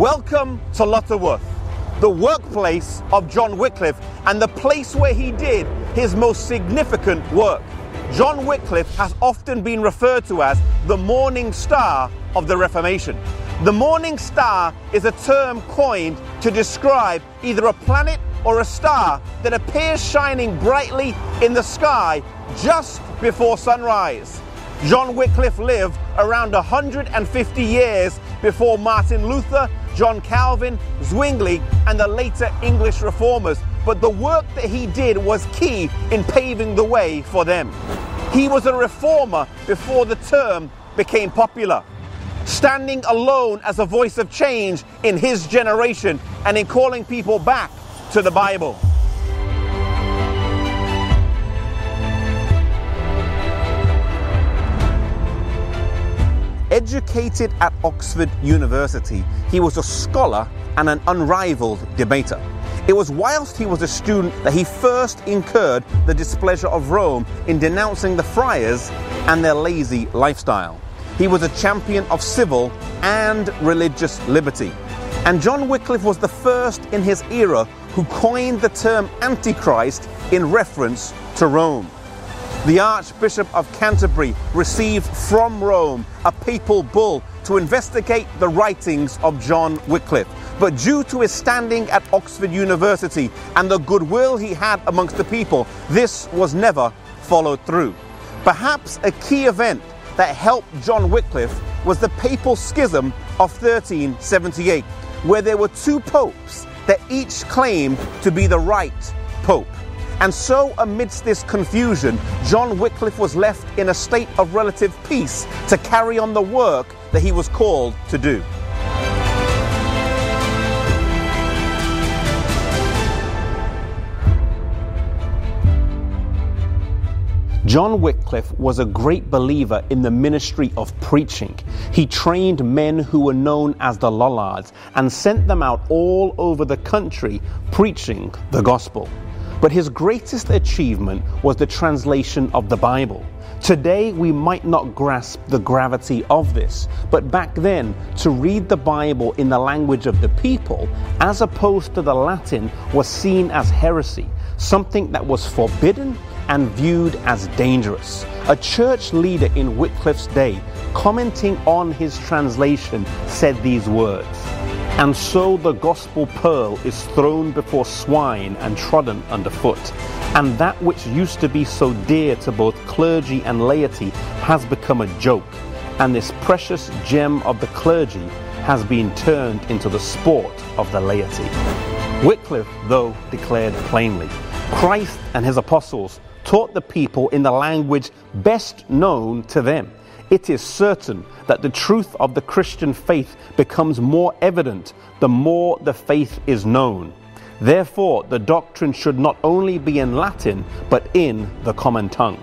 Welcome to Lutterworth, the workplace of John Wycliffe and the place where he did his most significant work. John Wycliffe has often been referred to as the morning star of the Reformation. The morning star is a term coined to describe either a planet or a star that appears shining brightly in the sky just before sunrise. John Wycliffe lived around 150 years before Martin Luther, John Calvin, Zwingli, and the later English reformers, but the work that he did was key in paving the way for them. He was a reformer before the term became popular, standing alone as a voice of change in his generation and in calling people back to the Bible. Educated at Oxford University, he was a scholar and an unrivaled debater. It was whilst he was a student that he first incurred the displeasure of Rome in denouncing the friars and their lazy lifestyle. He was a champion of civil and religious liberty. And John Wycliffe was the first in his era who coined the term Antichrist in reference to Rome. The Archbishop of Canterbury received from Rome a papal bull to investigate the writings of John Wycliffe. But due to his standing at Oxford University and the goodwill he had amongst the people, this was never followed through. Perhaps a key event that helped John Wycliffe was the papal schism of 1378, where there were two popes that each claimed to be the right pope. And so amidst this confusion, John Wycliffe was left in a state of relative peace to carry on the work that he was called to do. John Wycliffe was a great believer in the ministry of preaching. He trained men who were known as the Lollards and sent them out all over the country preaching the gospel. But his greatest achievement was the translation of the Bible. Today we might not grasp the gravity of this, but back then to read the Bible in the language of the people as opposed to the Latin was seen as heresy, something that was forbidden and viewed as dangerous. A church leader in Wycliffe's day, commenting on his translation, said these words, "And so the gospel pearl is thrown before swine and trodden underfoot, and that which used to be so dear to both clergy and laity has become a joke, and this precious gem of the clergy has been turned into the sport of the laity." Wycliffe, though, declared plainly, Christ and his apostles taught the people in the language best known to them. It is certain that the truth of the Christian faith becomes more evident the more the faith is known. Therefore, the doctrine should not only be in Latin, but in the common tongue.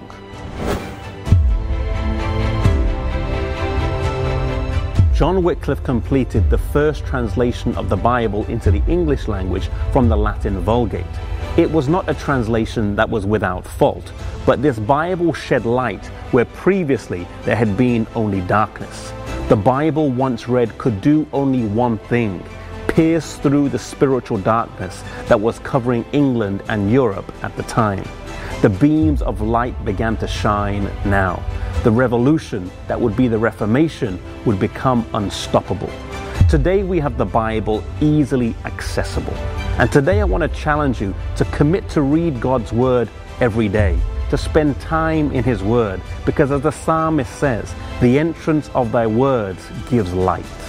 John Wycliffe completed the first translation of the Bible into the English language from the Latin Vulgate. It was not a translation that was without fault, but this Bible shed light where previously there had been only darkness. The Bible once read could do only one thing: pierce through the spiritual darkness that was covering England and Europe at the time. The beams of light began to shine now. The revolution that would be the Reformation would become unstoppable. Today we have the Bible easily accessible. And today I want to challenge you to commit to read God's Word every day, to spend time in His Word, because as the psalmist says, the entrance of thy words gives light.